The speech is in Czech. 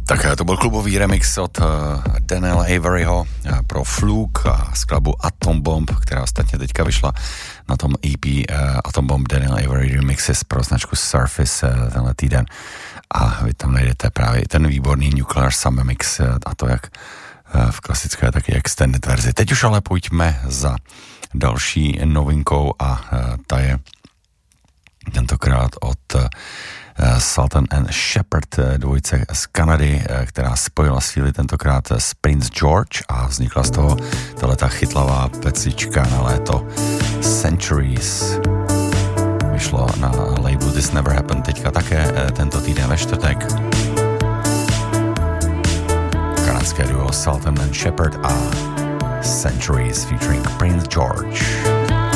Tak to byl klubový remix od Daniela Averyho pro Fluke a skladbu Atom Bomb, která ostatně teďka vyšla na tom EP Atom Bomb Daniel Avery Remixes pro značku Surface tenhle týden. A vy tam najdete právě ten výborný Nuclear Summer Mix, a to jak v klasické, tak i extended verzi. Teď už ale pojďme za další novinkou a ta je tentokrát od Sultan and Shepard, dvojice z Kanady, která spojila síly tentokrát s Prince George a vznikla z toho tato chytlavá pecička na léto Centuries. Vyšlo na labelu This Never Happened teďka také tento týden ve čtvrtek. Kanadské duo Sultan and Shepard a Centuries featuring Prince George.